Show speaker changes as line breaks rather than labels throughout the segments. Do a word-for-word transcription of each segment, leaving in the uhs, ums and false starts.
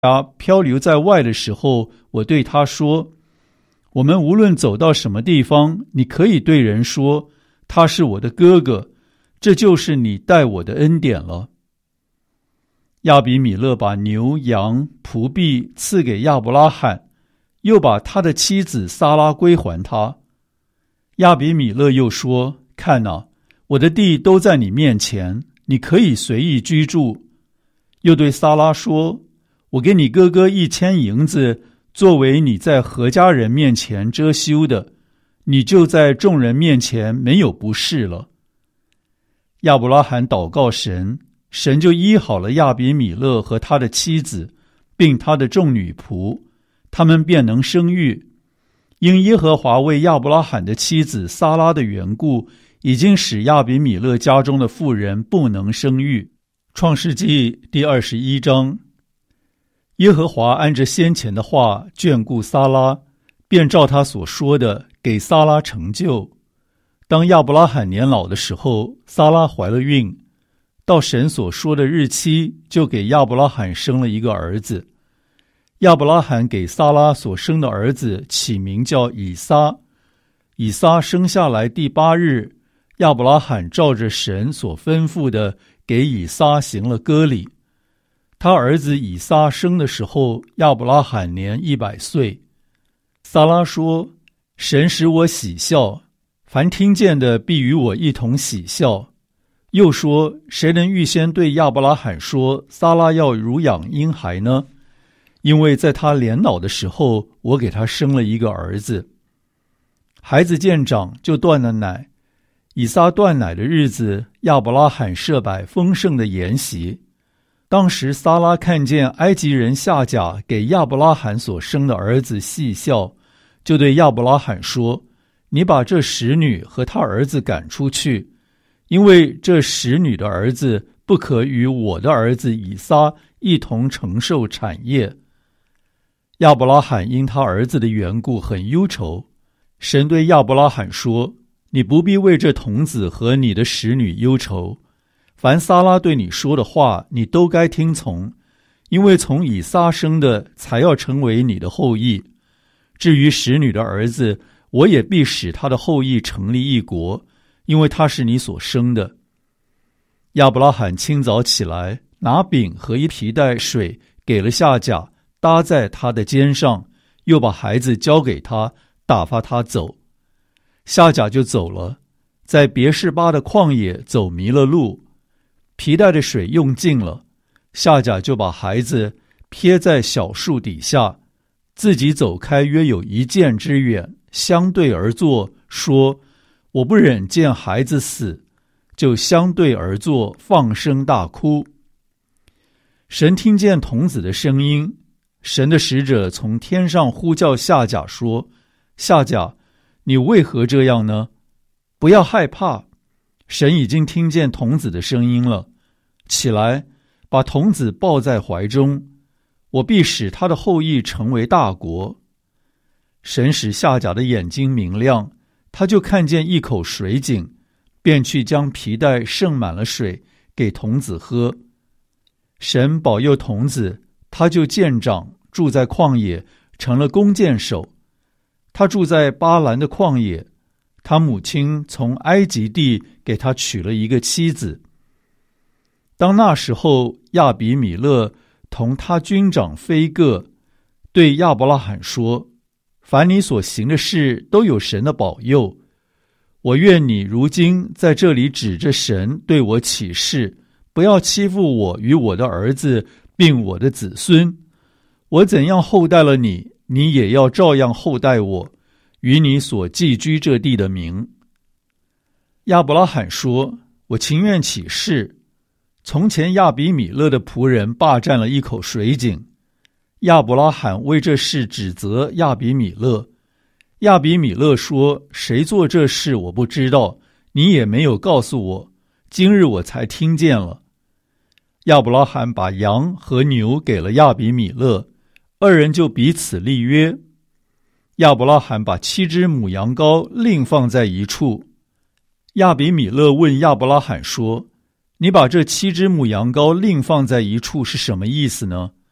家漂流在外的时候，我对他说，我们无论走到什么地方，你可以对人说，他是我的哥哥，这就是你待我的恩典了。亚比米勒把牛羊仆婢赐给亚伯拉罕，又把他的妻子撒拉归还他。亚比米勒又说，看哪，我的地都在你面前，你可以随意居住。又对撒拉说，我给你哥哥一千银子，作为你在何家人面前遮羞的，你就在众人面前没有不是了。亚伯拉罕祷告神，神就医好了亚比米勒和他的妻子，并他的众女仆，他们便能生育。因耶和华为亚伯拉罕的妻子撒拉的缘故，已经使亚比米勒家中的妇人不能生育。创世纪第二十一章。耶和华按着先前的话眷顾撒拉，便照他所说的给撒拉成就。当亚伯拉罕年老的时候，撒拉怀了孕，到神所说的日期，就给亚伯拉罕生了一个儿子。亚伯拉罕给撒拉所生的儿子起名叫以撒。以撒生下来第八日，亚伯拉罕照着神所吩咐的，给以撒行了割礼。他儿子以撒生的时候，亚伯拉罕年一百岁。撒拉说，神使我喜笑，凡听见的必与我一同喜笑。又说，谁能预先对亚伯拉罕说，撒拉要乳养婴孩呢？因为在他年老的时候，我给他生了一个儿子。孩子渐长，就断了奶。以撒断奶的日子，亚伯拉罕设摆丰盛的筵席。当时撒拉看见埃及人夏甲给亚伯拉罕所生的儿子戏笑，就对亚伯拉罕说，你把这使女和他儿子赶出去，因为这使女的儿子不可与我的儿子以撒一同承受产业。亚伯拉罕因他儿子的缘故很忧愁。神对亚伯拉罕说，你不必为这童子和你的使女忧愁，凡撒拉对你说的话，你都该听从，因为从以撒生的才要成为你的后裔。至于使女的儿子，我也必使他的后裔成立一国，因为他是你所生的。亚伯拉罕清早起来，拿饼和一皮带水给了夏甲，搭在他的肩上，又把孩子交给他，打发他走。夏甲就走了，在别是巴的旷野走迷了路，皮带的水用尽了，夏甲就把孩子撇在小树底下，自己走开约有一箭之远，相对而坐，说，我不忍见孩子死，就相对而坐，放声大哭。神听见童子的声音，神的使者从天上呼叫夏甲说，夏甲，你为何这样呢？不要害怕，神已经听见童子的声音了。起来，把童子抱在怀中，我必使他的后裔成为大国。神使夏甲的眼睛明亮，他就看见一口水井，便去将皮带盛满了水给童子喝。神保佑童子，他就渐长，住在旷野，成了弓箭手。他住在巴兰的旷野，他母亲从埃及地给他娶了一个妻子。当那时候，亚比米勒同他军长非各对亚伯拉罕说，凡你所行的事都有神的保佑，我愿你如今在这里指着神对我起誓，不要欺负我与我的儿子并我的子孙。我怎样厚待了你，你也要照样厚待我与你所寄居这地的民。亚伯拉罕说，我情愿起誓。从前亚比米勒的仆人霸占了一口水井，亚伯拉罕为这事指责亚比米勒。亚比米勒说，谁做这事我不知道，你也没有告诉我，今日我才听见了。亚伯拉罕把羊和牛给了亚比米勒，二人就彼此立约。亚伯拉罕把七只母羊羔另放在一处。亚比米勒问亚伯拉罕说，你把这七只母羊羔另放在一处是什么意思呢？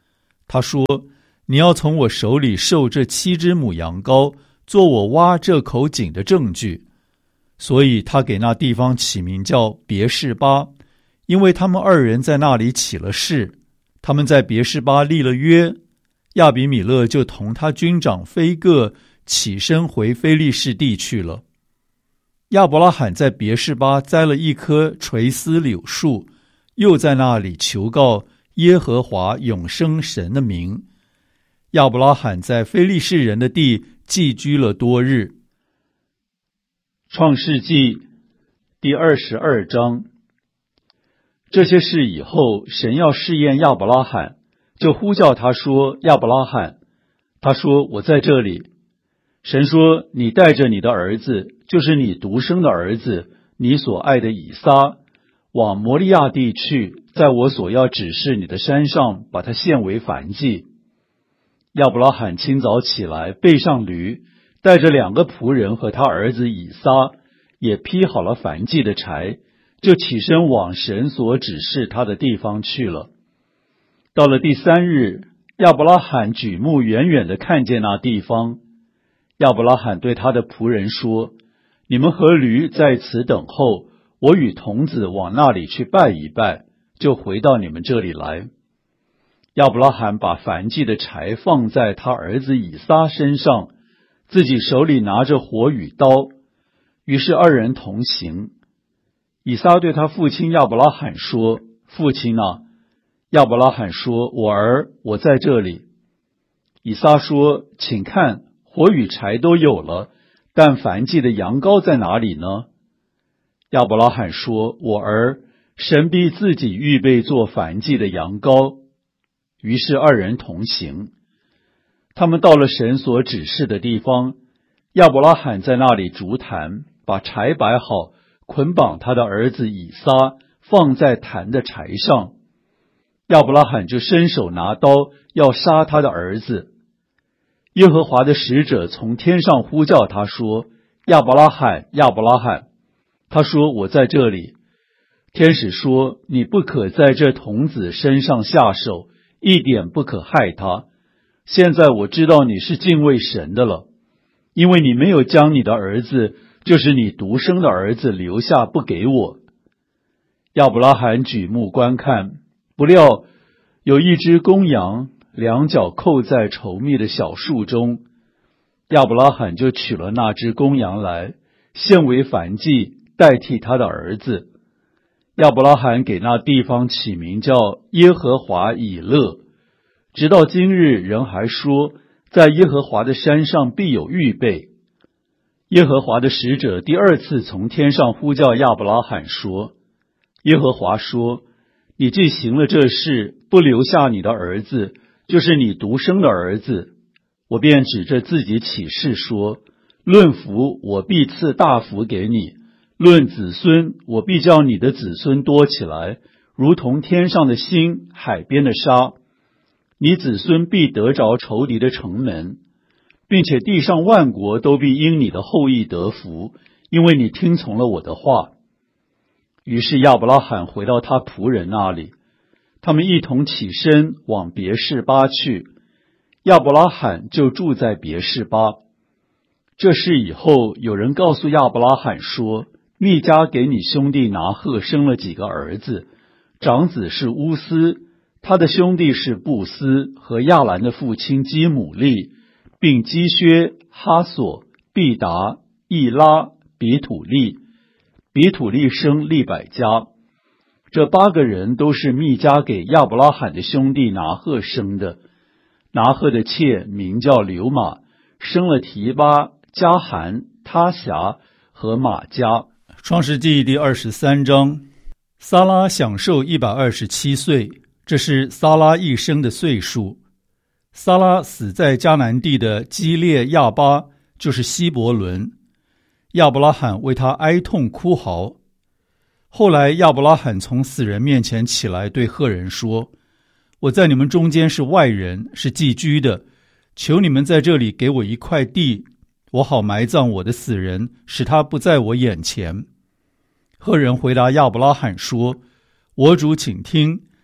他说：你要从我手里受这七只母羊羔，做我挖这口井的证据。所以他给那地方起名叫别是巴，因为他们二人在那里起了誓。他们在别是巴立了约，亚比米勒就同他军长非各起身回非利士地去了。亚伯拉罕在别是巴栽了一棵垂丝柳树，又在那里求告耶和华永生神的名。亚伯拉罕在非利士人的地寄居了多日。创世纪第二十二章。这些事以后，神要试验亚伯拉罕，就呼叫他说：亚伯拉罕。他说：我在这里。神说：你带着你的儿子，就是你独生的儿子，你所爱的以撒，往摩利亚地去，在我所要指示你的山上，把他献为燔祭。亚伯拉罕清早起来，背上驴，带着两个仆人和他儿子以撒，也劈好了燔祭的柴，就起身往神所指示他的地方去了。到了第三日，亚伯拉罕举目远远地看见那地方。亚伯拉罕对他的仆人说：你们和驴在此等候，我与童子往那里去拜一拜，就回到你们这里来。亚伯拉罕把燔祭的柴放在他儿子以撒身上，自己手里拿着火与刀，于是二人同行。以撒对他父亲亚伯拉罕说：父亲啊！亚伯拉罕说：我儿，我在这里。以撒说：请看，火与柴都有了，但燔祭的羊羔在哪里呢？亚伯拉罕说：我儿，神必自己预备做燔祭的羊羔。于是二人同行。他们到了神所指示的地方，亚伯拉罕在那里筑坛，把柴摆好，捆绑他的儿子以撒，放在坛的柴上。亚伯拉罕就伸手拿刀，要杀他的儿子。耶和华的使者从天上呼叫他说：亚伯拉罕，亚伯拉罕。他说：我在这里。天使说：你不可在这童子身上下手，一点不可害他。现在我知道你是敬畏神的了，因为你没有将你的儿子，就是你独生的儿子留下不给我。亚伯拉罕举目观看，不料有一只公羊，两脚扣在稠密的小树中。亚伯拉罕就取了那只公羊来，献为燔祭，代替他的儿子。亚伯拉罕给那地方起名叫耶和华以勒，直到今日人还说，在耶和华的山上必有预备。耶和华的使者第二次从天上呼叫亚伯拉罕说：耶和华说，你既行了这事，不留下你的儿子，就是你独生的儿子，我便指着自己起誓说：论福，我必赐大福给你；论子孙，我必叫你的子孙多起来，如同天上的星，海边的沙。你子孙必得着仇敌的城门，并且地上万国都必因你的后裔得福，因为你听从了我的话。于是亚伯拉罕回到他仆人那里，他们一同起身往别是巴去，亚伯拉罕就住在别是巴。这事以后，有人告诉亚伯拉罕说：密迦给你兄弟拿鹤生了几个儿子，长子是乌斯，他的兄弟是布斯和亚兰的父亲基姆利，并基薛、哈索、毕达、易拉、比土利。比土利生利百加。这八个人都是密迦给亚伯拉罕的兄弟拿鹤生的。拿鹤的妾名叫流玛，生了提巴、加含、他辖和玛迦。 创世纪第二十三章。撒拉享受一百二十七岁，这是撒拉一生的岁数。撒拉死在迦南地的基列亚巴，就是希伯伦。亚伯拉罕为他哀痛哭嚎。后来亚伯拉罕从死人面前起来，对赫人说：我在你们中间是外人，是寄居的，求你们在这里给我一块地，我好埋葬我的死人，使他不在我眼前。赫人回答亚伯拉罕说：我主请听，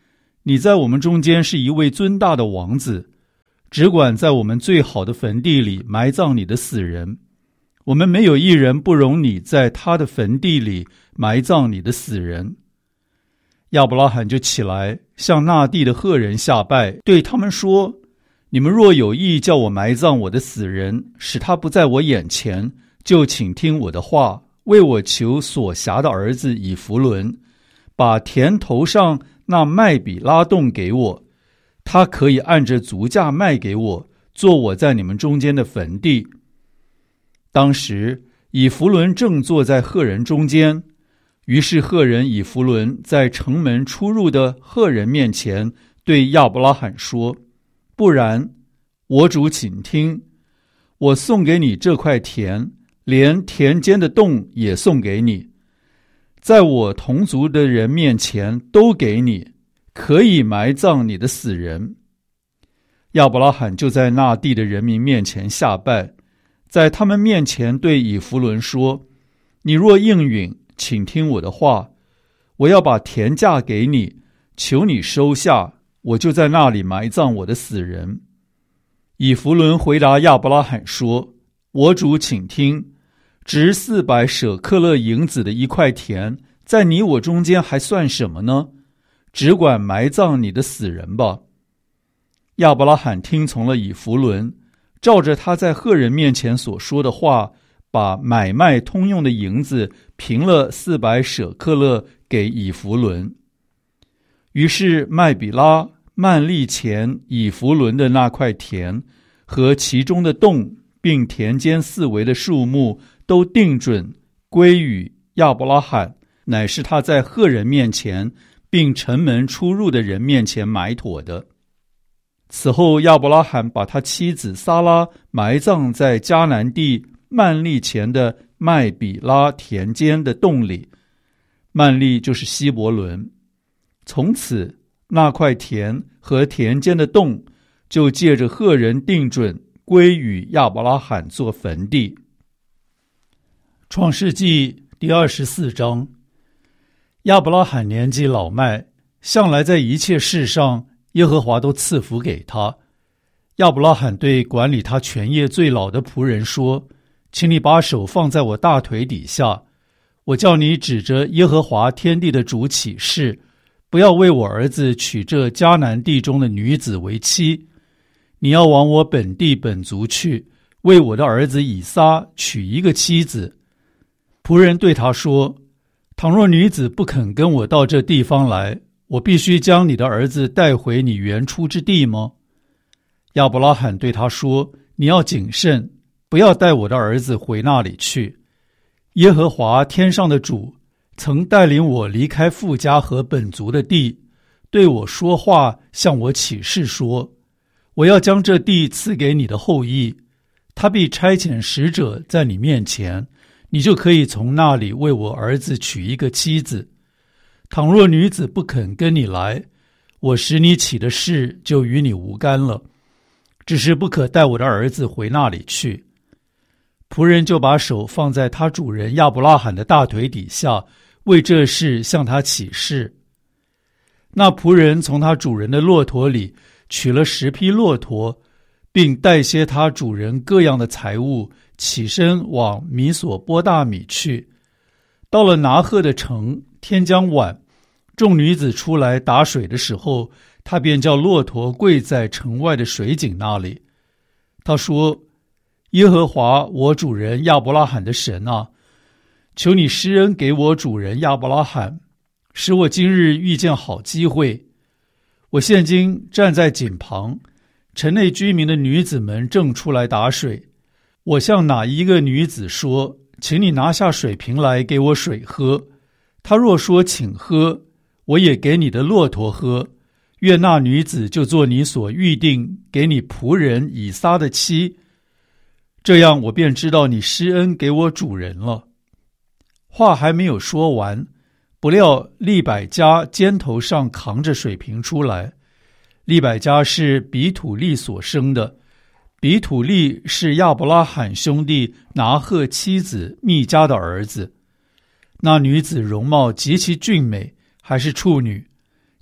你在我们中间是一位尊大的王子，只管在我们最好的坟地里埋葬你的死人。我们没有一人不容你在他的坟地里埋葬你的死人。”亚伯拉罕就起来，向那地的赫人下拜，对他们说：“你们若有意叫我埋葬我的死人，使他不在我眼前，就请听我的话，为我求所辖的儿子以弗伦，把田头上那麦比拉洞给我，他可以按着足价卖给我，做我在你们中间的坟地。”当时以弗伦正坐在赫人中间，于是赫人以弗伦在城门出入的赫人面前对亚伯拉罕说：“不然，我主请听，我送给你这块田，连田间的洞也送给你，在我同族的人面前都给你，可以埋葬你的死人。”亚伯拉罕就在那地的人民面前下拜，在他们面前对以弗伦说：“你若应允，请听我的话，我要把田价给你，求你收下，我就在那里埋葬我的死人。”以弗伦回答亚伯拉罕说：“我主请听，值四百舍克勒银子的一块田，在你我中间还算什么呢？只管埋葬你的死人吧。”亚伯拉罕听从了以弗伦，照着他在赫人面前所说的话，把买卖通用的银子平了四百舍克勒给以弗伦。于是麦比拉、曼利前以弗伦的那块田和其中的洞，并田间四围的树木，都定准归与亚伯拉罕，乃是他在赫人面前并城门出入的人面前埋妥的。此后亚伯拉罕把他妻子撒拉埋葬在迦南地曼利前的麦比拉田间的洞里，曼利就是希伯伦。从此那块田和田间的洞就借着赫人定准归与亚伯拉罕做坟地。创世纪第二十四章。亚伯拉罕年纪老迈，向来在一切事上耶和华都赐福给他。亚伯拉罕对管理他全业最老的仆人说：“请你把手放在我大腿底下，我叫你指着耶和华天地的主起誓，不要为我儿子娶这迦南地中的女子为妻。你要往我本地本族去，为我的儿子以撒娶一个妻子。”仆人对他说：“倘若女子不肯跟我到这地方来，我必须将你的儿子带回你原出之地吗？”亚伯拉罕对他说：“你要谨慎，不要带我的儿子回那里去。耶和华天上的主曾带领我离开父家和本族的地，对我说话，向我起誓说：我要将这地赐给你的后裔，他必差遣使者在你面前，你就可以从那里为我儿子娶一个妻子。倘若女子不肯跟你来，我使你起的誓就与你无干了，只是不可带我的儿子回那里去。”仆人就把手放在他主人亚伯拉罕的大腿底下，为这事向他起誓。那仆人从他主人的骆驼里取了十匹骆驼，并带些他主人各样的财物，起身往米索波大米去。到了拿鹤的城，天将晚，众女子出来打水的时候，他便叫骆驼跪在城外的水井那里。他说：“耶和华我主人亚伯拉罕的神啊，求你施恩给我主人亚伯拉罕，使我今日遇见好机会。我现今站在井旁，城内居民的女子们正出来打水。我向哪一个女子说，请你拿下水瓶来给我水喝，她若说请喝，我也给你的骆驼喝，愿那女子就做你所预定给你仆人以撒的妻，这样我便知道你施恩给我主人了。”话还没有说完，不料利百加肩头上扛着水瓶出来。利百加是比土利所生的，比土利是亚伯拉罕兄弟拿鹤妻子密加的儿子。那女子容貌极其俊美，还是处女。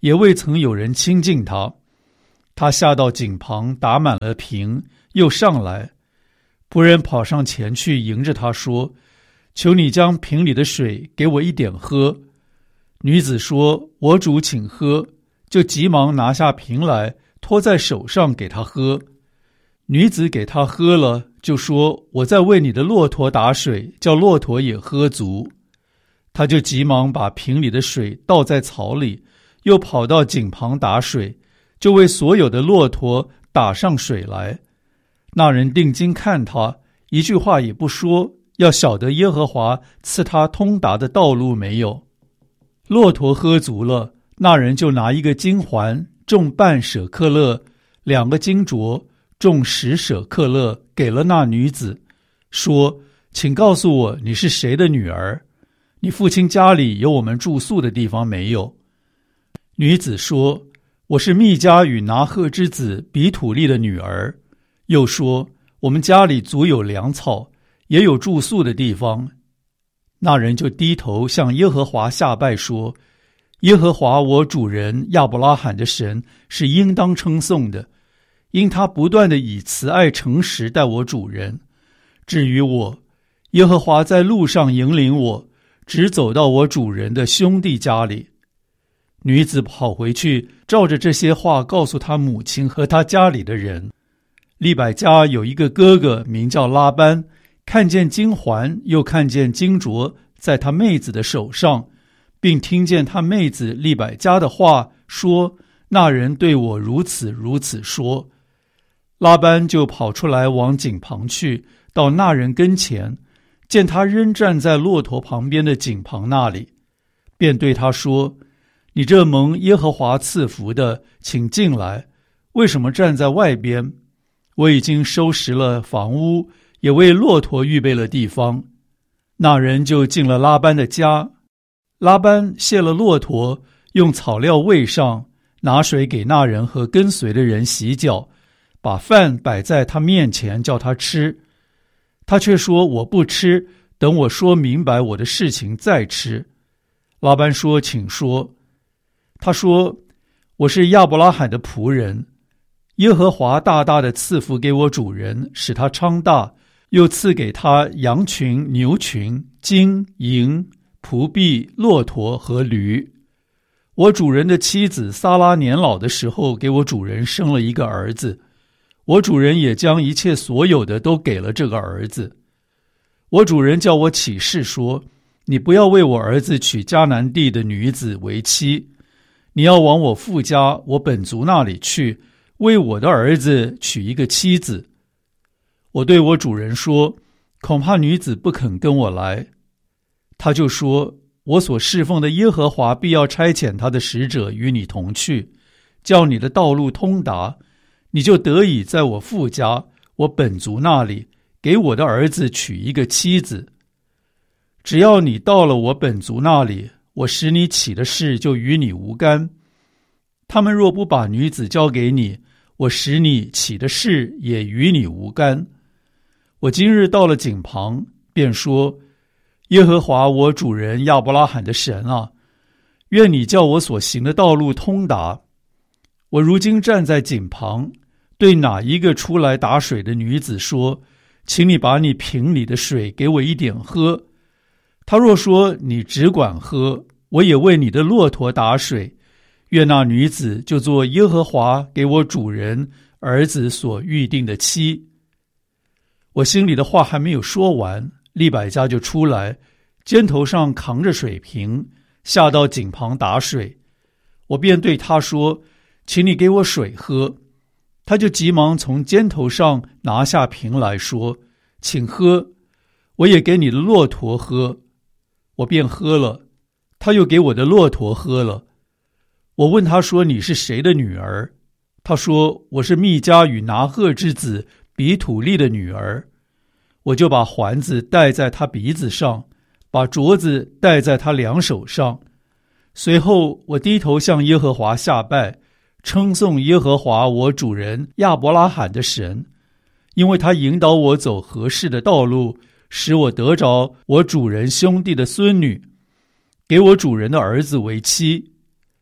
也未曾有人亲近他。他下到井旁，打满了瓶，又上来。仆人跑上前去，迎着他说：求你将瓶里的水给我一点喝。女子说：我主请喝。就急忙拿下瓶来，托在手上给他喝。女子给他喝了，就说：我在为你的骆驼打水，叫骆驼也喝足。他就急忙把瓶里的水倒在槽里，又跑到井旁打水，就为所有的骆驼打上水来。那人定睛看他，一句话也不说，要晓得耶和华赐他通达的道路没有。骆驼喝足了，那人就拿一个金环，重半舍克勒，两个金镯，重十舍克勒，给了那女子，说：请告诉我，你是谁的女儿？你父亲家里有我们住宿的地方没有？女子说：我是密迦与拿赫之子比土利的女儿。又说：我们家里足有粮草，也有住宿的地方。那人就低头向耶和华下拜说：耶和华我主人亚伯拉罕的神是应当称颂的，因他不断地以慈爱诚实待我主人。至于我，耶和华在路上引领我，直走到我主人的兄弟家里。女子跑回去，照着这些话告诉他母亲和他家里的人。利百加有一个哥哥名叫拉班，看见金环又看见金镯在他妹子的手上，并听见他妹子利百加的话，说：那人对我如此如此说。拉班就跑出来往井旁去，到那人跟前，见他仍站在骆驼旁边的井旁那里，便对他说：你这蒙耶和华赐福的，请进来，为什么站在外边？我已经收拾了房屋，也为骆驼预备了地方。那人就进了拉班的家。拉班卸了骆驼，用草料喂上，拿水给那人和跟随的人洗脚，把饭摆在他面前叫他吃。他却说：我不吃，等我说明白我的事情再吃。拉班说：请说。他说：我是亚伯拉罕的仆人，耶和华大大的赐福给我主人，使他昌大，又赐给他羊群、牛群、金银、仆婢、骆驼和驴。我主人的妻子撒拉年老的时候，给我主人生了一个儿子，我主人也将一切所有的都给了这个儿子。我主人叫我起誓说：你不要为我儿子娶迦南地的女子为妻，你要往我父家我本族那里去，为我的儿子娶一个妻子。我对我主人说：恐怕女子不肯跟我来。他就说：我所侍奉的耶和华必要差遣他的使者与你同去，叫你的道路通达，你就得以在我父家我本族那里给我的儿子娶一个妻子。只要你到了我本族那里，我使你起的事就与你无干。他们若不把女子交给你，我使你起的事也与你无干。我今日到了井旁，便说：耶和华我主人亚伯拉罕的神啊，愿你叫我所行的道路通达。我如今站在井旁，对哪一个出来打水的女子说：请你把你瓶里的水给我一点喝。他若说：你只管喝，我也为你的骆驼打水，愿那女子就做耶和华给我主人儿子所预定的妻。我心里的话还没有说完，利百加就出来，肩头上扛着水瓶，下到井旁打水。我便对他说：请你给我水喝。他就急忙从肩头上拿下瓶来说：请喝，我也给你的骆驼喝。我便喝了，他又给我的骆驼喝了。我问他说：你是谁的女儿？他说：我是密迦与拿赫之子比土利的女儿。我就把环子戴在他鼻子上，把镯子戴在他两手上。随后我低头向耶和华下拜，称颂耶和华我主人亚伯拉罕的神，因为他引导我走合适的道路，使我得着我主人兄弟的孙女，给我主人的儿子为妻。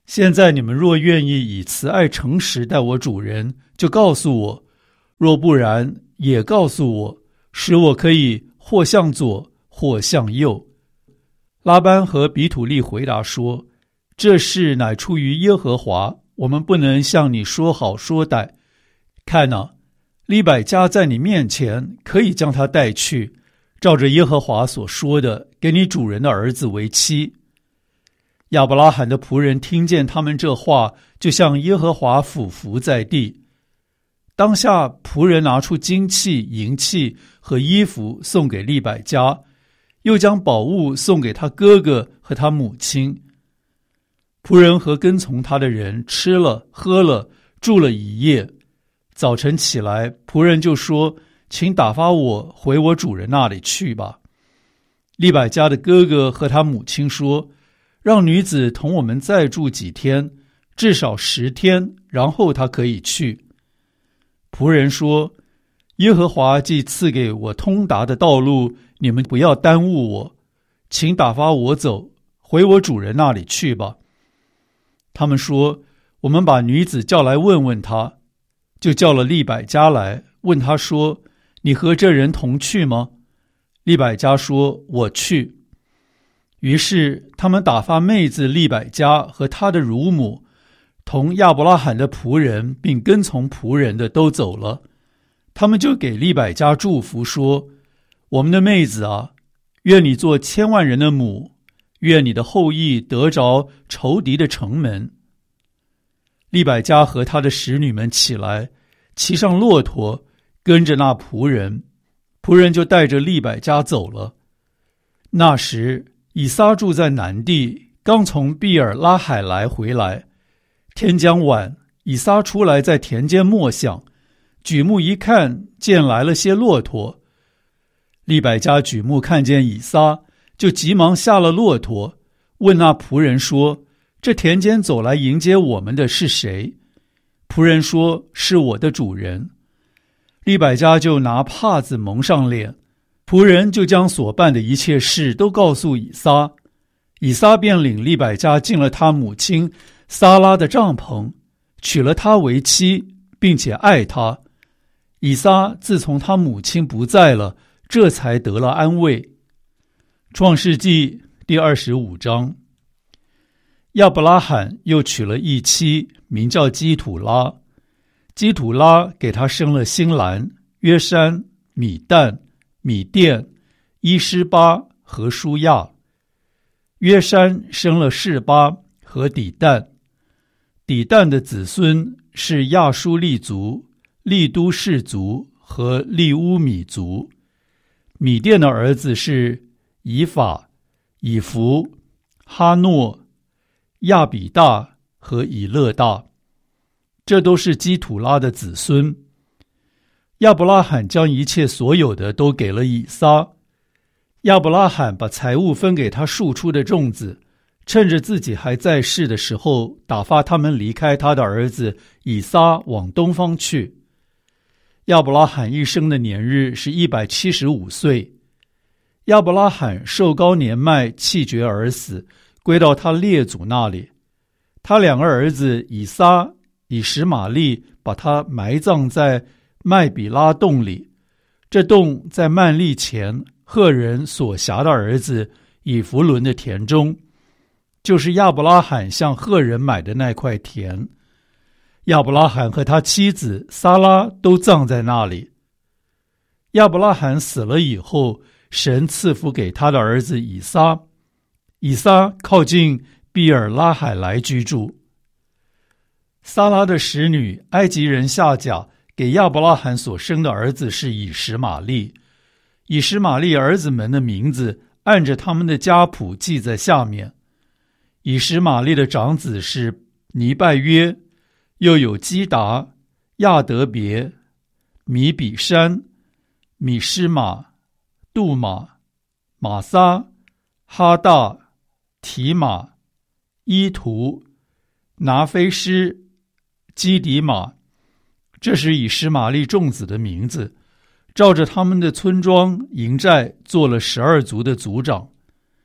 现在你们若愿意以慈爱诚实待我主人，就告诉我；若不然，也告诉我，使我可以或向左，或向右。”拉班和比土利回答说：“这事乃出于耶和华，我们不能向你说好说歹。看哪，利百加在你面前，可以将他带去，照着耶和华所说的，给你主人的儿子为妻。”亚伯拉罕的仆人听见他们这话，就向耶和华俯伏在地。当下仆人拿出金器、银器和衣服送给利百加，又将宝物送给他哥哥和他母亲。仆人和跟从他的人吃了喝了，住了一夜。早晨起来，仆人就说：“请打发我回我主人那里去吧。”利百加的哥哥和他母亲说：“让女子同我们再住几天，至少十天，然后她可以去。”仆人说：“耶和华既赐给我通达的道路，你们不要耽误我，请打发我走，回我主人那里去吧。”他们说：“我们把女子叫来问问她。”就叫了利百加来，问他说：“你和这人同去吗？”利百加说：“我去。”于是他们打发妹子利百加和他的乳母，同亚伯拉罕的仆人并跟从仆人的都走了。他们就给利百加祝福说：“我们的妹子啊，愿你做千万人的母，愿你的后裔得着仇敌的城门。”利百加和他的使女们起来，骑上骆驼，跟着那仆人，仆人就带着利百加走了。那时以撒住在南地，刚从毕尔拉海来回来。天将晚，以撒出来在田间默想，举目一看，见来了些骆驼。利百加举目看见以撒，就急忙下了骆驼，问那仆人说：“这田间走来迎接我们的是谁？”仆人说：“是我的主人。”利百加就拿帕子蒙上脸，仆人就将所办的一切事都告诉以撒。以撒便领利百加进了他母亲撒拉的帐篷，娶了她为妻，并且爱她。以撒自从他母亲不在了，这才得了安慰。创世纪第二十五章。亚伯拉罕又娶了一妻，名叫基土拉。基土拉给他生了新兰、约山、米旦、米甸、伊施巴和舒亚。约山生了示巴和底旦。底旦的子孙是亚舒利族、利都氏族和利乌米族。米甸的儿子是以法、以弗、哈诺、亚比大和以勒大，这都是基土拉的子孙。亚伯拉罕将一切所有的都给了以撒。亚伯拉罕把财物分给他庶出的众子，趁着自己还在世的时候，打发他们离开他的儿子以撒往东方去。亚伯拉罕一生的年日是一百七十五岁。亚伯拉罕寿高年迈，气绝而死，归到他列祖那里。他两个儿子以撒、以实玛利把他埋葬在麦比拉洞里，这洞在曼利前赫人所辖的儿子以弗伦的田中，就是亚伯拉罕向赫人买的那块田。亚伯拉罕和他妻子撒拉都葬在那里。亚伯拉罕死了以后，神赐福给他的儿子以撒。以撒靠近毕尔拉海来居住。撒拉的使女埃及人夏甲给亚伯拉罕所生的儿子是以实玛利。以实玛利儿子们的名字按着他们的家谱记在下面。以实玛利的长子是尼拜约，又有基达、亚德别、米比山、米施玛、杜玛、玛撒、哈大、提玛、伊图、拿菲施、基底玛。这是以实玛利众子的名字，照着他们的村庄营寨做了十二族的族长。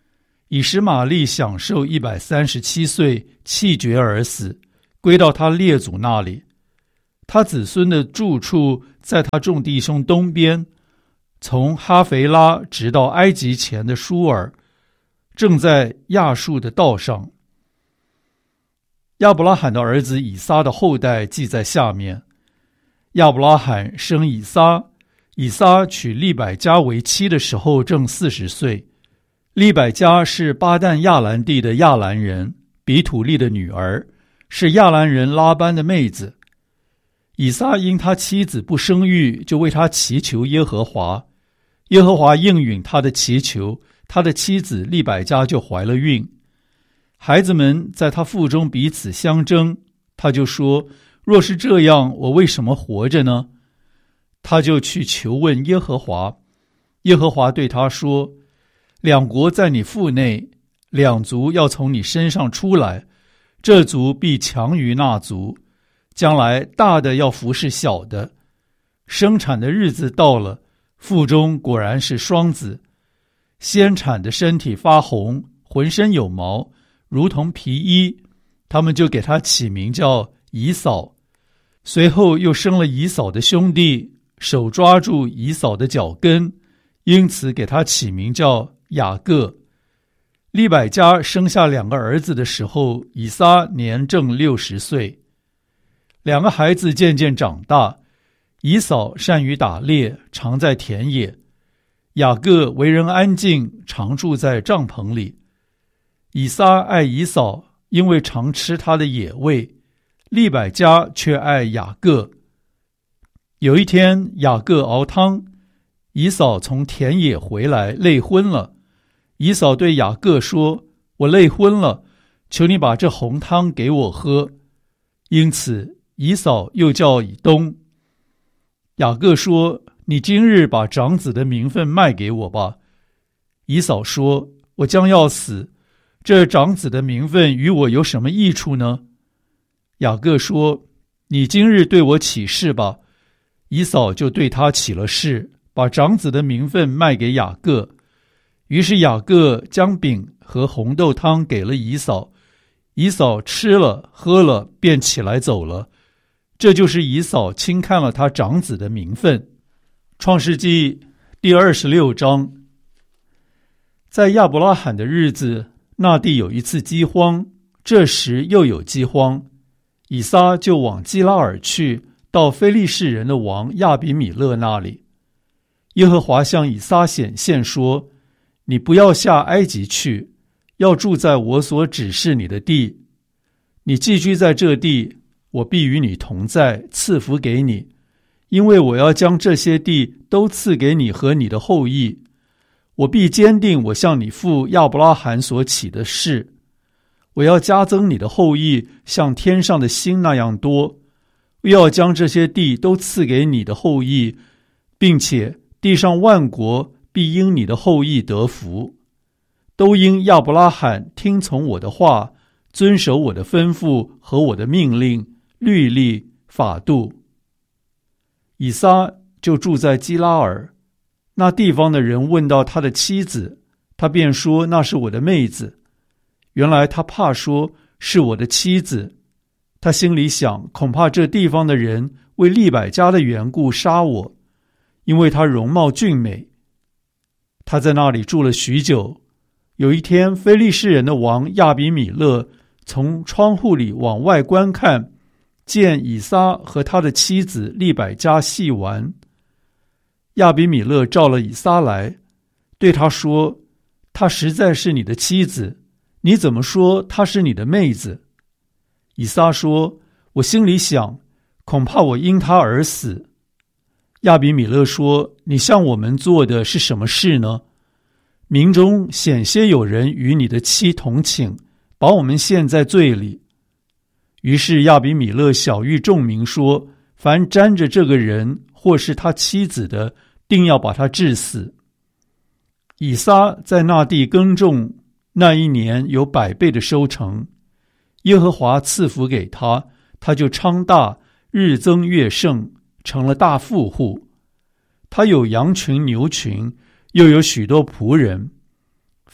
以实玛利享受一百三十七岁，气绝而死，归到他列祖那里。他子孙的住处在他众弟兄东边，从哈肥拉直到埃及前的舒尔，正在亚述的道上。亚伯拉罕的儿子以撒的后代记在下面。亚伯拉罕生以撒，以撒娶利百加为妻的时候正四十岁。利百加是巴旦亚兰地的亚兰人，比土利的女儿，是亚兰人拉班的妹子。以撒因他妻子不生育，就为他祈求耶和华，耶和华应允他的祈求，他的妻子利百加就怀了孕。孩子们在他腹中彼此相争，他就说，若是这样，我为什么活着呢？他就去求问耶和华，耶和华对他说，两国在你腹内，两族要从你身上出来，这族必强于那族，将来大的要服侍小的。生产的日子到了，腹中果然是双子，先产的身体发红，浑身有毛，如同皮衣，他们就给他起名叫以扫。随后又生了以扫的兄弟，手抓住以扫的脚跟，因此给他起名叫雅各。利百加生下两个儿子的时候，以撒年正六十岁。两个孩子渐渐长大，以扫善于打猎，常在田野；雅各为人安静，常住在帐篷里。以撒爱以扫，因为常吃他的野味；利百加却爱雅各。有一天，雅各熬汤，以扫从田野回来，累昏了。以扫对雅各说，我累昏了，求你把这红汤给我喝。因此以扫又叫以东。雅各说，你今日把长子的名分卖给我吧。以扫说，我将要死，这长子的名分与我有什么益处呢？雅各说，你今日对我起誓吧。以扫就对他起了誓，把长子的名分卖给雅各。于是雅各将饼和红豆汤给了以扫，以扫吃了喝了，便起来走了。这就是以扫轻看了他长子的名分。创世纪第二十六章。在亚伯拉罕的日子，那地有一次饥荒，这时又有饥荒，以撒就往基拉尔去，到非利士人的王亚比米勒那里。耶和华向以撒显现说，你不要下埃及去，要住在我所指示你的地。你寄居在这地，我必与你同在，赐福给你，因为我要将这些地都赐给你和你的后裔。我必坚定我向你父亚伯拉罕所起的誓，我要加增你的后裔，像天上的星那样多，又要将这些地都赐给你的后裔，并且地上万国必因你的后裔得福，都因亚伯拉罕听从我的话，遵守我的吩咐和我的命令、律例、法度。以撒就住在基拉尔，那地方的人问到他的妻子，他便说那是我的妹子。原来他怕说是我的妻子，他心里想，恐怕这地方的人为利百加的缘故杀我，因为她容貌俊美。他在那里住了许久。有一天，非利士人的王亚比米勒从窗户里往外观看，见以撒和他的妻子利百加戏玩。亚比米勒召了以撒来，对他说，她实在是你的妻子，你怎么说她是你的妹子？以撒说，我心里想，恐怕我因她而死。亚比米勒说，你向我们做的是什么事呢？民中险些有人与你的妻同寝，把我们陷在罪里。于是亚比米勒晓谕众民说，凡沾着这个人或是他妻子的，定要把他治死。以撒在那地耕种，那一年有百倍的收成，耶和华赐福给他，他就昌大，日增月盛，成了大富户。他有羊群牛群，又有许多仆人。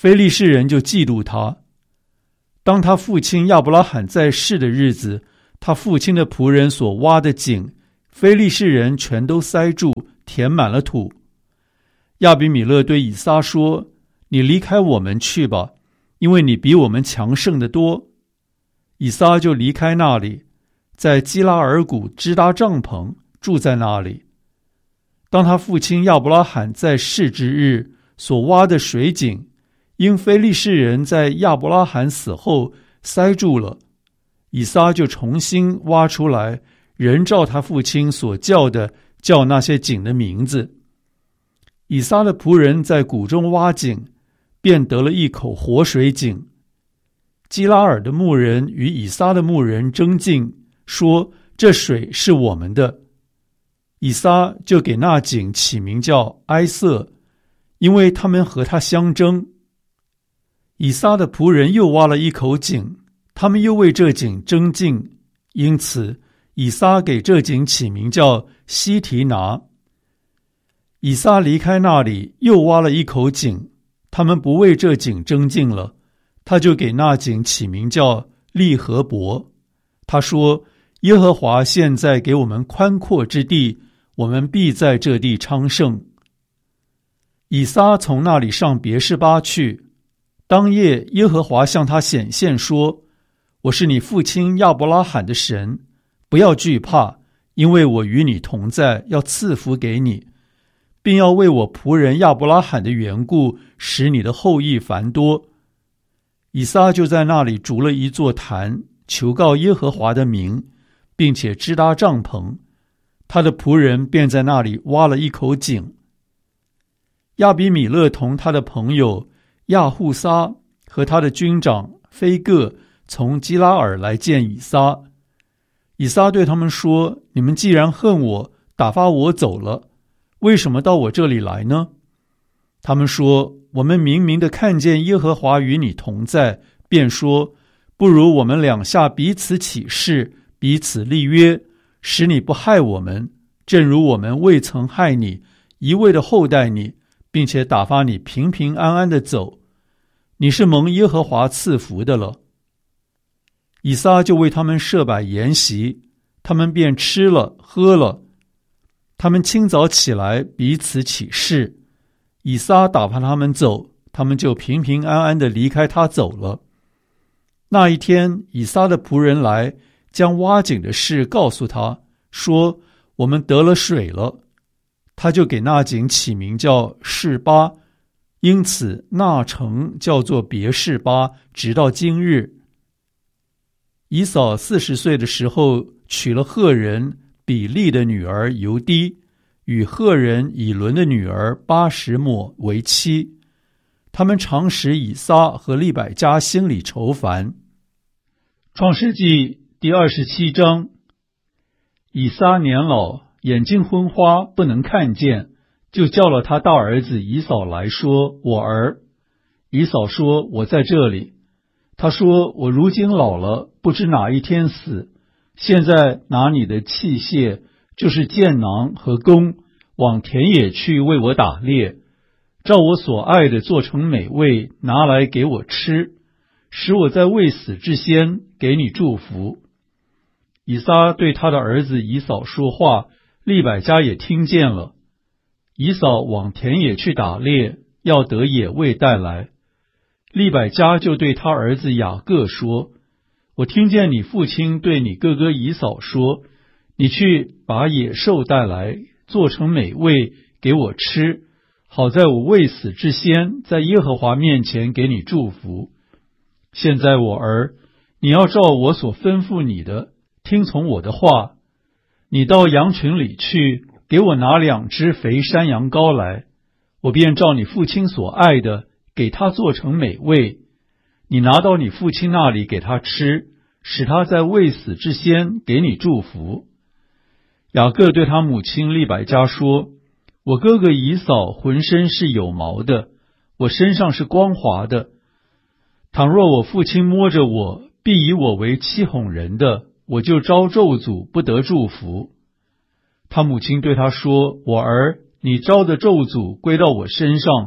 非利士人就嫉妒他。当他父亲亚伯拉罕在世的日子，他父亲的仆人所挖的井，非利士人全都塞住，填满了土。亚比米勒对以撒说：你离开我们去吧，因为你比我们强盛得多。以撒就离开那里，在基拉尔谷支搭帐篷，住在那里。当他父亲亚伯拉罕在世之日所挖的水井，因非利士人在亚伯拉罕死后塞住了，以撒就重新挖出来，仍照他父亲所叫的，叫那些井的名字。以撒的仆人在谷中挖井，便得了一口活水井。基拉尔的牧人与以撒的牧人争竞，说这水是我们的。以撒就给那井起名叫埃瑟，因为他们和他相争。以撒的仆人又挖了一口井，他们又为这井争竞，因此以撒给这井起名叫西提拿。以撒离开那里，又挖了一口井，他们不为这井争竞了，他就给那井起名叫利和伯。他说：耶和华现在给我们宽阔之地，我们必在这地昌盛。以撒从那里上别是巴去，当夜耶和华向他显现说：我是你父亲亚伯拉罕的神，不要惧怕，因为我与你同在，要赐福给你，并要为我仆人亚伯拉罕的缘故，使你的后裔繁多。以撒就在那里筑了一座坛，求告耶和华的名，并且支搭帐篷。他的仆人便在那里挖了一口井。亚比米勒同他的朋友亚户撒和他的军长菲各从基拉尔来见以撒。以撒对他们说：你们既然恨我，打发我走了，为什么到我这里来呢？他们说：我们明明的看见耶和华与你同在，便说：不如我们两下彼此起誓，彼此立约，使你不害我们，正如我们未曾害你，一味的厚待你，并且打发你平平安安的走。你是蒙耶和华赐福的了。以撒就为他们设摆筵席，他们便吃了喝了。他们清早起来，彼此起誓。以撒打发他们走，他们就平平安安地离开他走了。那一天，以撒的仆人来，将挖井的事告诉他，说：我们得了水了。他就给那井起名叫示巴，因此那城叫做别示巴，直到今日。以扫四十岁的时候，娶了赫人比利的女儿犹低，与赫人以伦的女儿巴什抹为妻。他们常使以撒和利百加心里愁烦。创世纪第二十七章。以撒年老，眼睛昏花，不能看见，就叫了他大儿子以扫来说：我儿。以扫说：我在这里。他说：我如今老了，不知哪一天死，现在拿你的器械，就是箭囊和弓，往田野去为我打猎，照我所爱的做成美味，拿来给我吃，使我在未死之先给你祝福。以撒对他的儿子以扫说话，利百加也听见了。以扫往田野去打猎，要得野味带来。利百加就对他儿子雅各说：我听见你父亲对你哥哥以扫说，你去把野兽带来，做成美味给我吃，好在我未死之先，在耶和华面前给你祝福。现在我儿，你要照我所吩咐你的，听从我的话。你到羊群里去，给我拿两只肥山羊羔来，我便照你父亲所爱的，给他做成美味。你拿到你父亲那里给他吃，使他在未死之先给你祝福。雅各对他母亲利百加说：我哥哥以扫浑身是有毛的，我身上是光滑的。倘若我父亲摸着我，必以我为欺哄人的，我就招咒诅，不得祝福。他母亲对他说：我儿，你招的咒诅归到我身上，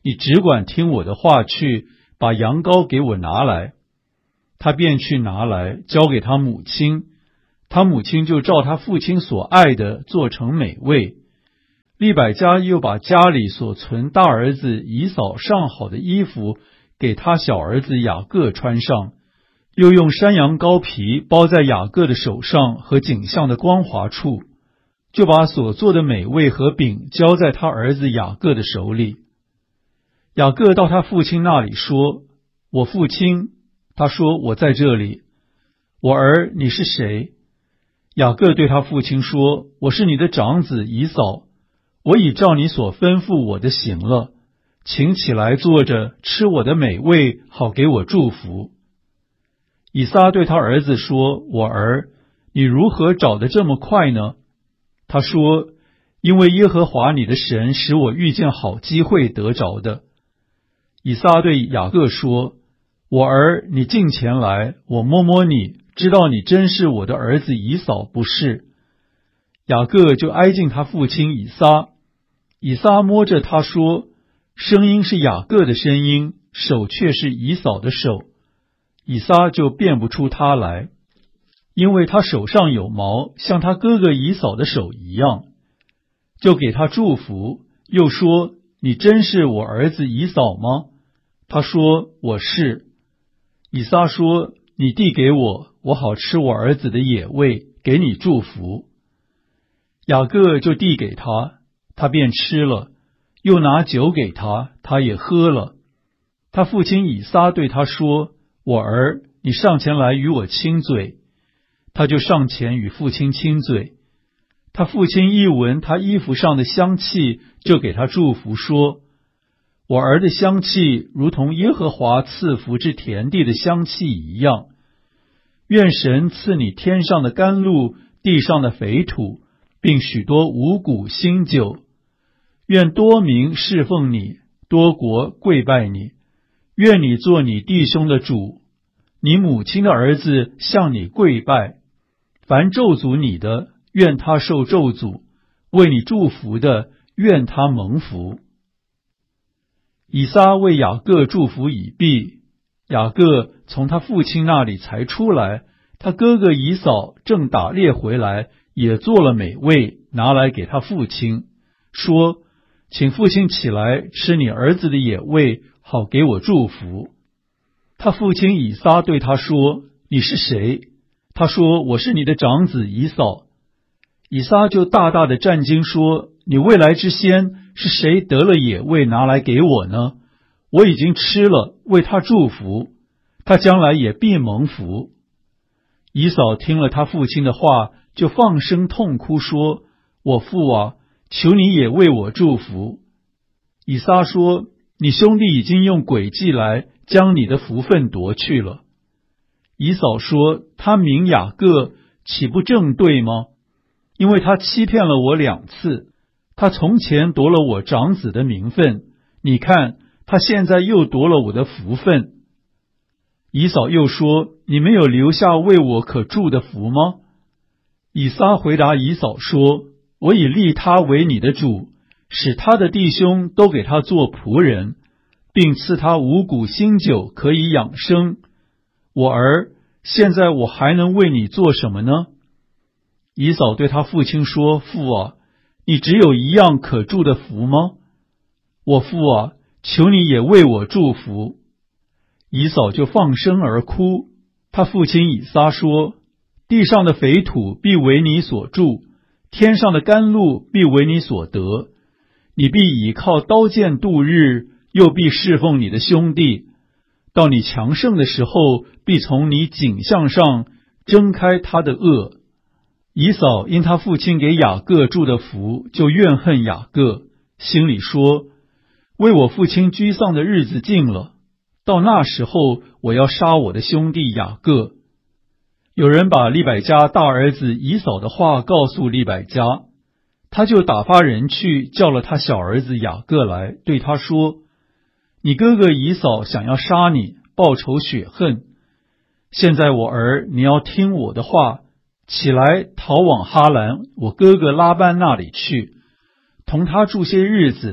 你只管听我的话去，把羊羔给我拿来。他便去拿来，交给他母亲。他母亲就照他父亲所爱的做成美味。利百加又把家里所存大儿子以扫上好的衣服给他小儿子雅各穿上，又用山羊羔皮包在雅各的手上和颈项的光滑处，就把所做的美味和饼交在他儿子雅各的手里。雅各到他父亲那里说：我父亲。他说：我在这里。我儿，你是谁？雅各对他父亲说：我是你的长子以扫，我已照你所吩咐我的行了，请起来坐着吃我的美味，好给我祝福。以撒对他儿子说：我儿，你如何找得这么快呢？他说：因为耶和华你的神使我遇见好机会得着的。以撒对雅各说：我儿，你近前来，我摸摸你，知道你真是我的儿子以扫，不是？雅各就挨近他父亲以撒，以撒摸着他说：声音是雅各的声音，手却是以扫的手。以撒就辨不出他来，因为他手上有毛，像他哥哥以扫的手一样。就给他祝福，又说：你真是我儿子以扫吗？他说：我是。以撒说：你递给我，我好吃我儿子的野味，给你祝福。雅各就递给他，他便吃了，又拿酒给他，他也喝了。他父亲以撒对他说：我儿，你上前来与我亲嘴。他就上前与父亲亲嘴。他父亲一闻他衣服上的香气，就给他祝福说：我儿的香气如同耶和华赐福之田地的香气一样。愿神赐你天上的甘露，地上的肥土，并许多五谷新酒。愿多民侍奉你，多国跪拜你。愿你做你弟兄的主，你母亲的儿子向你跪拜。凡咒诅你的，愿他受咒诅；为你祝福的，愿他蒙福。以撒为雅各祝福已毕，雅各从他父亲那里才出来，他哥哥以扫正打猎回来，也做了美味，拿来给他父亲，说：请父亲起来吃你儿子的野味，好给我祝福。他父亲以撒对他说：你是谁？他说：我是你的长子以扫。以撒就大大的战惊说：你未来之先是谁得了野味拿来给我呢？我已经吃了，为他祝福，他将来也必蒙福。以扫听了他父亲的话，就放声痛哭说：我父啊，求你也为我祝福。以撒说：你兄弟已经用诡计来将你的福分夺去了。以扫说：他名雅各，岂不正对吗？因为他欺骗了我两次，他从前夺了我长子的名分，你看他现在又夺了我的福分。以扫又说：你没有留下为我可祝的福吗？以撒回答以扫说：我已立他为你的主，使他的弟兄都给他做仆人，并赐他五谷新酒可以养生。我儿，现在我还能为你做什么呢？以扫对他父亲说：父啊，你只有一样可祝的福吗？我父啊，求你也为我祝福。以扫就放声而哭。他父亲以撒说：地上的肥土必为你所住，天上的甘露必为你所得。你必倚靠刀剑度日，又必侍奉你的兄弟。到你强盛的时候，必从你颈项上挣开他的轭。以扫因他父亲给雅各祝的福，就怨恨雅各，心里说：为我父亲居丧的日子近了，到那时候我要杀我的兄弟雅各。有人把利百加大儿子以扫的话告诉利百加，他就打发人去叫了他小儿子雅各来，对他说：你哥哥以扫想要杀你，报仇雪恨。现在我儿，你要听我的话，起来逃往哈兰我哥哥拉班那里去，同他住些日子，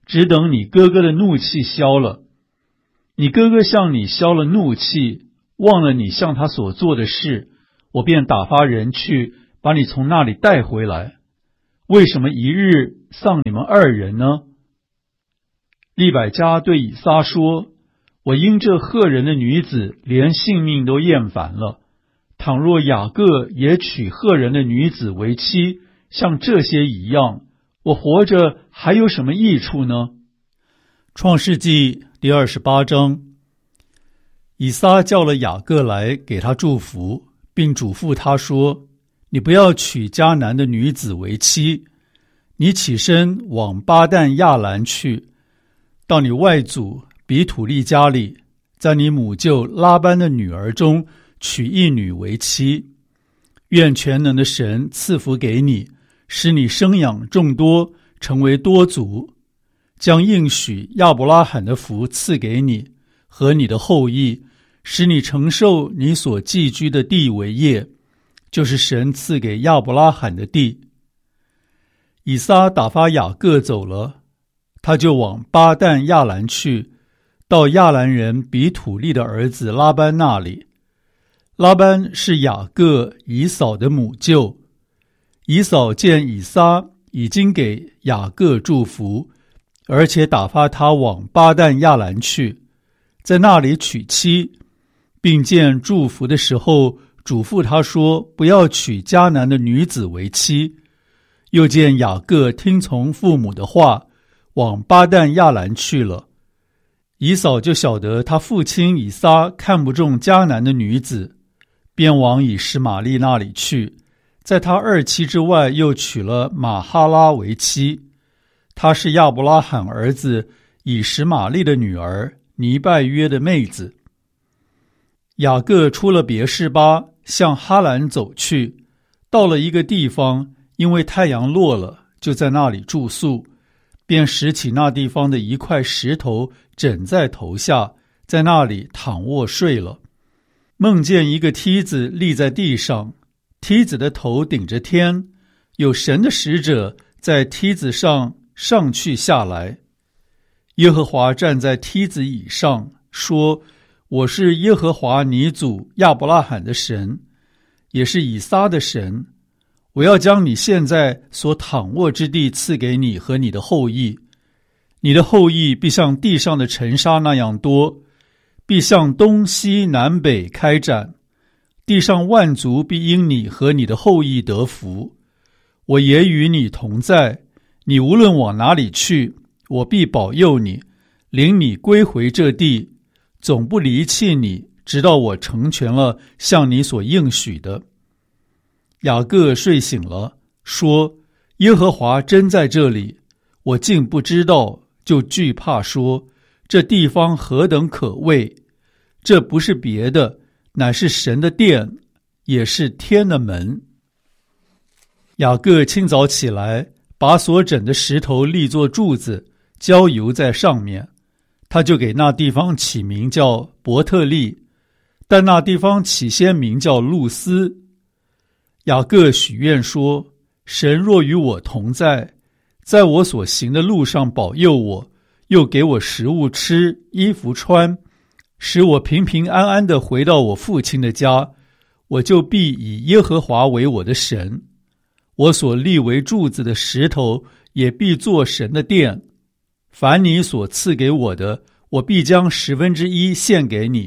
只等你哥哥的怒气消了。你哥哥向你消了怒气，忘了你向他所做的事，我便打发人去把你从那里带回来。为什么一日丧你们二人呢？”利百加对以撒说：“我因这赫人的女子连性命都厌烦了，倘若雅各也娶赫人的女子为妻，像这些一样，我活着还有什么益处呢？”创世纪第二十八章，以撒叫了雅各来，给他祝福，并嘱咐他说：“你不要娶迦南的女子为妻，你起身往巴旦亚兰去，到你外祖比土利家里，在你母舅拉班的女儿中娶一女为妻。愿全能的神赐福给你，使你生养众多，成为多族，将应许亚伯拉罕的福赐给你和你的后裔，使你承受你所寄居的地为业，就是神赐给亚伯拉罕的地。”以撒打发雅各走了，他就往巴旦亚兰去，到亚兰人比土利的儿子拉班那里。拉班是雅各以扫的母舅。以扫见以撒已经给雅各祝福，而且打发他往巴旦亚兰去，在那里娶妻，并见祝福的时候嘱咐他说：“不要娶迦南的女子为妻。”又见雅各听从父母的话，往巴旦亚兰去了。以扫就晓得他父亲以撒看不中迦南的女子，便往以实玛利那里去，在他二妻之外又娶了玛哈拉为妻。她是亚伯拉罕儿子以实玛利的女儿，尼拜约的妹子。雅各出了别是巴，向哈兰走去，到了一个地方，因为太阳落了，就在那里住宿，便拾起那地方的一块石头枕在头下，在那里躺卧睡了。梦见一个梯子立在地上，梯子的头顶着天，有神的使者在梯子上上去下来。耶和华站在梯子以上，说：“我是耶和华你祖亚伯拉罕的神，也是以撒的神。我要将你现在所躺卧之地赐给你和你的后裔，你的后裔必像地上的尘沙那样多，必向东西南北开展，地上万族必因你和你的后裔得福。我也与你同在，你无论往哪里去，我必保佑你，领你归回这地，总不离弃你，直到我成全了向你所应许的。”雅各睡醒了，说：“耶和华真在这里，我竟不知道，就惧怕说：这地方何等可畏！这不是别的，乃是神的殿，也是天的门。”雅各清早起来，把所枕的石头立作柱子，浇油在上面，他就给那地方起名叫伯特利，但那地方起先名叫路斯。雅各许愿说：“神若与我同在，在我所行的路上保佑我，又给我食物吃，衣服穿，使我平平安安地回到我父亲的家，我就必以耶和华为我的神。我所立为柱子的石头，也必作神的殿。凡你所赐给我的，我必将十分之一献给你。”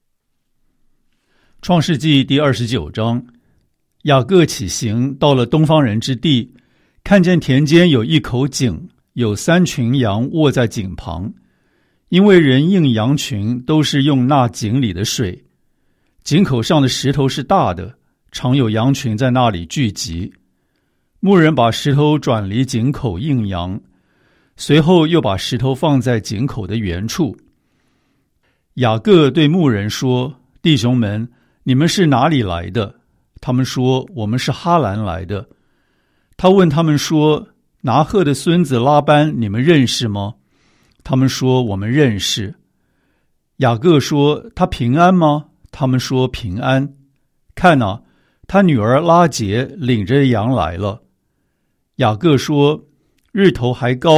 创世纪第二十九章。雅各起行，到了东方人之地，看见田间有一口井，有三群羊卧在井旁，因为人应羊群都是用那井里的水。井口上的石头是大的，常有羊群在那里聚集。牧人把石头转离井口应羊，随后又把石头放在井口的原处。雅各对牧人说：“弟兄们，你们是哪里来的？”他们说：“我们是哈兰来的。”他问他们说：“拿鹤的孙子拉班你们认识吗？”他们说：“我们认识。”雅各说：“他平安吗？”他们说：“平安。”看哪，他女儿拉结领着羊来了。雅各说：“日头还高，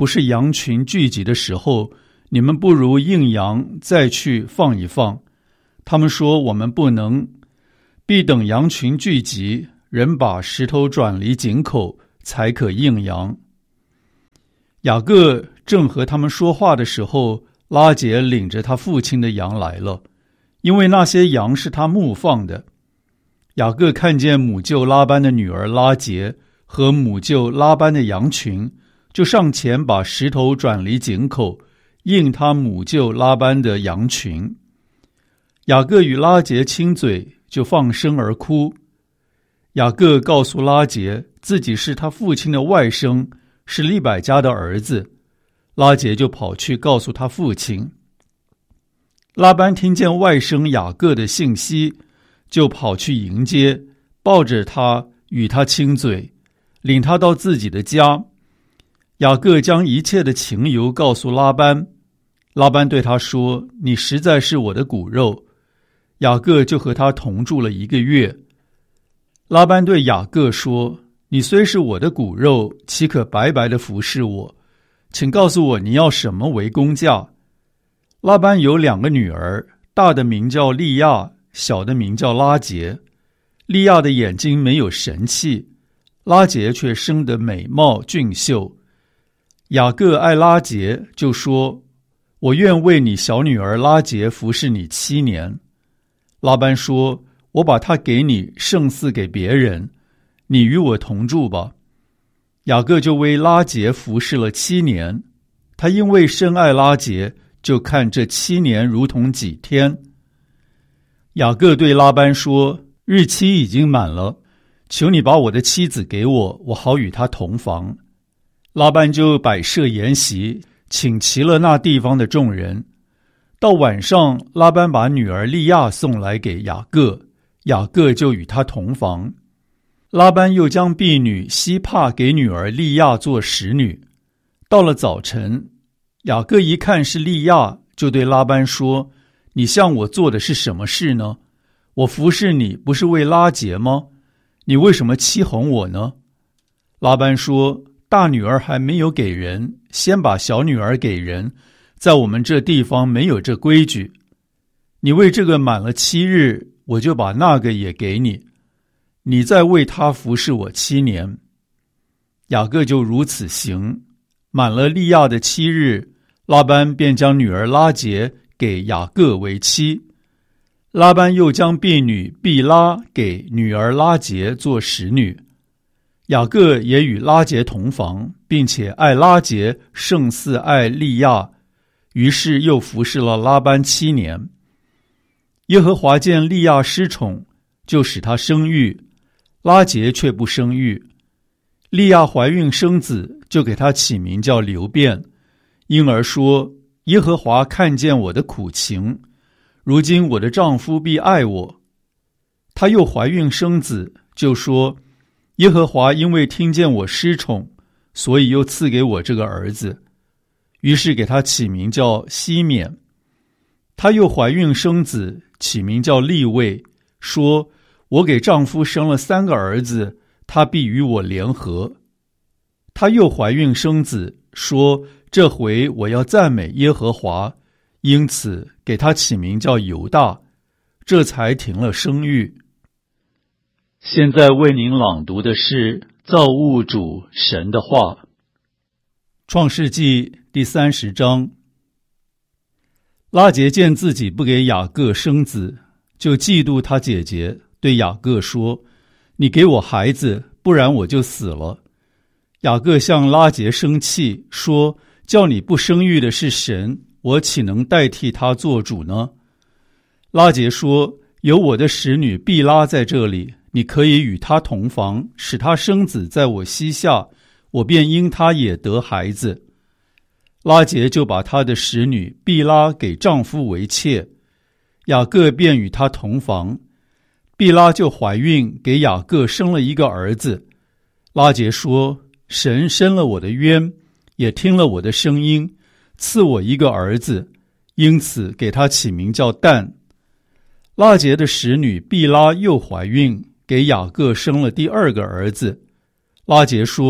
不是羊群聚集的时候，你们不如应羊再去放一放。他们说，我们不能，必等羊群聚集，人把石头转离井口，才可应羊。雅各正和他们说话的时候，拉结领着他父亲的羊来了，因为那些羊是他牧放的。雅各看见母舅拉班的女儿拉结和母舅拉班的羊群，就上前把石头转离井口，应他母舅拉班的羊群。雅各与拉结亲嘴，就放声而哭。雅各告诉拉结，自己是他父亲的外甥，是利百加的儿子。拉结就跑去告诉他父亲。拉班听见外甥雅各的信息，就跑去迎接，抱着他与他亲嘴，领他到自己的家。雅各将一切的情由告诉拉班。拉班对他说，你实在是我的骨肉。雅各就和他同住了一个月。拉班对雅各说，你虽是我的骨肉，岂可白白的服侍我？请告诉我你要什么为工价。拉班有两个女儿，大的名叫利亚，小的名叫拉结。利亚的眼睛没有神气，拉结却生得美貌俊秀。雅各爱拉结，就说，我愿为你小女儿拉结服侍你七年。拉班说，我把她给你，胜似给别人，你与我同住吧。雅各就为拉结服侍了七年。他因为深爱拉结，就看这七年如同几天。雅各对拉班说，日期已经满了，求你把我的妻子给我，我好与她同房。拉班就摆设筵席，请齐了那地方的众人。到晚上，拉班把女儿利亚送来给雅各，雅各就与她同房。拉班又将婢女西帕给女儿利亚做使女。到了早晨，雅各一看是利亚，就对拉班说，你向我做的是什么事呢？我服侍你不是为拉结吗？你为什么欺哄我呢？拉班说，大女儿还没有给人，先把小女儿给人，在我们这地方没有这规矩。你为这个满了七日，我就把那个也给你，你再为他服侍我七年。雅各就如此行。满了利亚的七日，拉班便将女儿拉结给雅各为妻。拉班又将婢女毕拉给女儿拉结做使女。雅各也与拉结同房，并且爱拉结胜似爱利亚，于是又服侍了拉班七年。耶和华见利亚失宠，就使她生育，拉结却不生育。利亚怀孕生子，就给她起名叫流便，因而说，耶和华看见我的苦情，如今我的丈夫必爱我。她又怀孕生子，就说，耶和华因为听见我失宠，所以又赐给我这个儿子，于是给他起名叫西缅。她又怀孕生子，起名叫利未，说，我给丈夫生了三个儿子，他必与我联合。她又怀孕生子，说，这回我要赞美耶和华，因此给他起名叫犹大，这才停了生育。现在为您朗读的是造物主神的话。创世纪第三十章。拉结见自己不给雅各生子，就嫉妒他姐姐，对雅各说，你给我孩子，不然我就死了。雅各向拉结生气，说，叫你不生育的是神，我岂能代替他做主呢？拉结说，有我的使女毕拉在这里，你可以与她同房，使她生子在我膝下，我便因她也得孩子。拉结就把她的使女毕拉给丈夫为妾，雅各便与她同房。毕拉就怀孕，给雅各生了一个儿子。拉结说，神伸了我的冤，也听了我的声音，赐我一个儿子，因此给他起名叫但。拉结的使女毕拉又怀孕，给雅各生了第二个儿子。拉结说，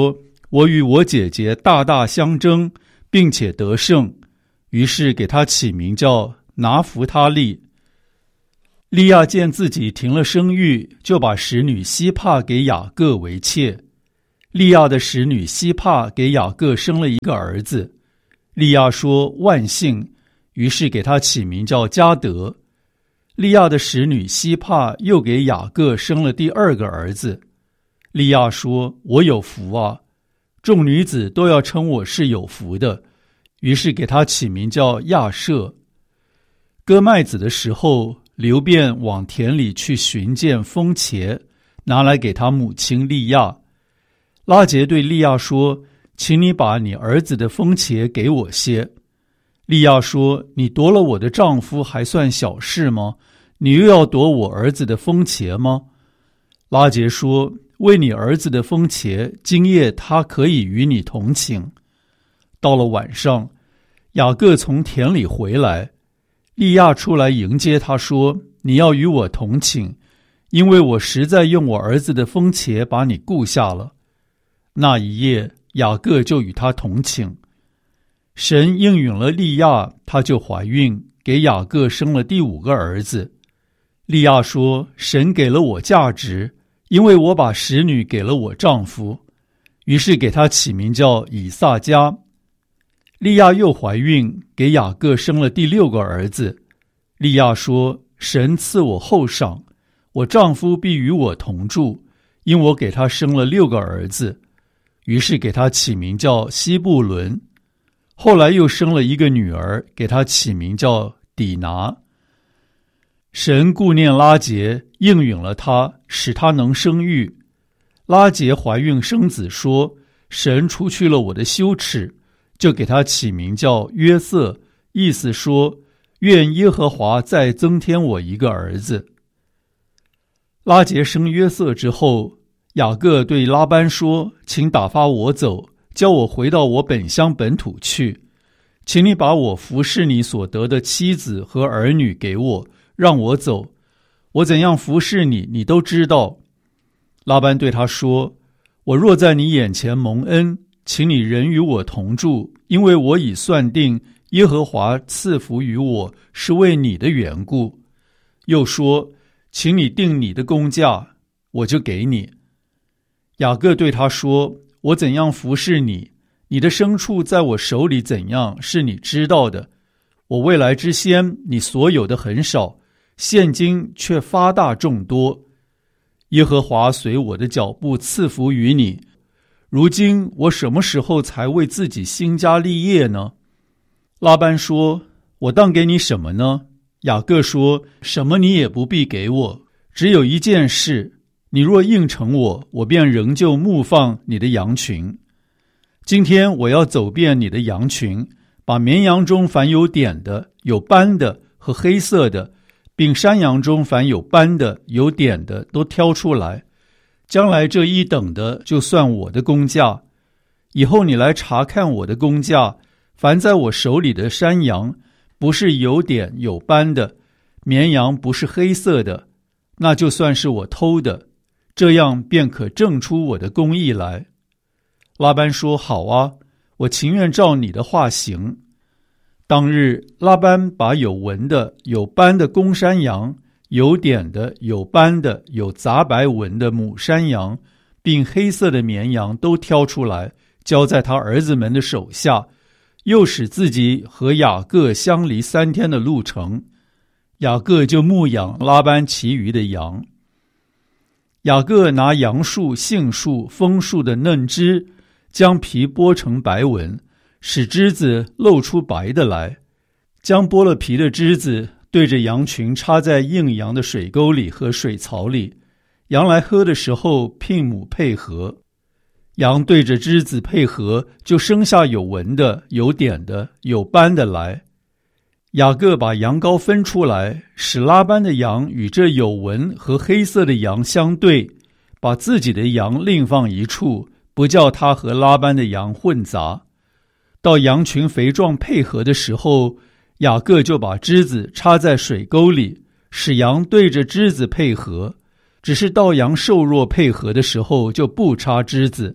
我与我姐姐大大相争，并且得胜，于是给他起名叫拿弗他利。利亚见自己停了生育，就把使女西帕给雅各为妾。利亚的使女西帕给雅各生了一个儿子，利亚说万幸，于是给他起名叫迦得。利亚的使女西帕又给雅各生了第二个儿子，利亚说我有福啊，众女子都要称我是有福的，于是给他起名叫亚舍。割麦子的时候，流便往田里去寻见风茄，拿来给他母亲利亚。拉结对利亚说，请你把你儿子的风茄给我些。利亚说，你夺了我的丈夫还算小事吗？你又要夺我儿子的风茄吗？拉结说，为你儿子的风茄，今夜他可以与你同寝。到了晚上，雅各从田里回来，利亚出来迎接他说，你要与我同寝，因为我实在用我儿子的风茄把你顾下了。那一夜，雅各就与他同寝。神应允了利亚，她就怀孕，给雅各生了第五个儿子。利亚说，神给了我价值，因为我把使女给了我丈夫，于是给他起名叫以撒迦。利亚又怀孕，给雅各生了第六个儿子。利亚说，神赐我厚赏，我丈夫必与我同住，因我给他生了六个儿子，于是给他起名叫西布伦。后来又生了一个女儿，给他起名叫底拿。神顾念拉结，应允了他，使他能生育。拉结怀孕生子，说，神除去了我的羞耻，就给他起名叫约瑟，意思说，愿耶和华再增添我一个儿子。拉结生约瑟之后，雅各对拉班说，请打发我走，叫我回到我本乡本土去，请你把我服侍你所得的妻子和儿女给我，让我走，我怎样服侍你，你都知道。拉班对他说，我若在你眼前蒙恩，请你仍与我同住，因为我已算定耶和华赐福于我，是为你的缘故。又说，请你定你的工价，我就给你。雅各对他说，我怎样服侍你，你的牲畜在我手里怎样，是你知道的。我未来之先，你所有的很少，现今却发大众多。耶和华随我的脚步赐福于你。如今我什么时候才为自己兴家立业呢？拉班说，我当给你什么呢？雅各说，什么你也不必给我，只有一件事，你若应承我，我便仍旧牧放你的羊群。今天我要走遍你的羊群，把绵羊中凡有点的、有斑的和黑色的，并山羊中凡有斑的、有点的都挑出来。将来这一等的就算我的工价。以后你来查看我的工价，凡在我手里的山羊，不是有点有斑的，绵羊不是黑色的，那就算是我偷的，这样便可证出我的公义来。拉班说，好啊，我情愿照你的话行。当日拉班把有纹的、有斑的公山羊，有点的、有斑的、有杂白纹的母山羊，并黑色的绵羊都挑出来，交在他儿子们的手下，又使自己和雅各相离三天的路程。雅各就牧养拉班其余的羊。雅各拿杨树、杏树、枫树的嫩枝，将皮剥成白纹，使枝子露出白的来，将剥了皮的枝子对着羊群插在硬羊的水沟里和水槽里，羊来喝的时候牝母配合。羊对着枝子配合，就生下有纹的、有点的、有斑的来。雅各把羊羔分出来，使拉班的羊与这有纹和黑色的羊相对，把自己的羊另放一处，不叫他和拉班的羊混杂。到羊群肥壮配合的时候，雅各就把枝子插在水沟里，使羊对着枝子配合。只是到羊瘦弱配合的时候，就不插枝子，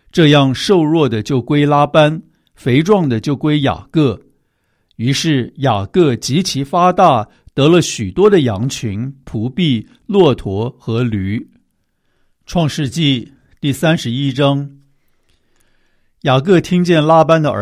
这样瘦弱的就归拉班，肥壮的就归雅各。于是雅各极其发大，得了许多的羊群、仆婢、骆驼和驴。创世纪第三十一章，雅各听见拉班的儿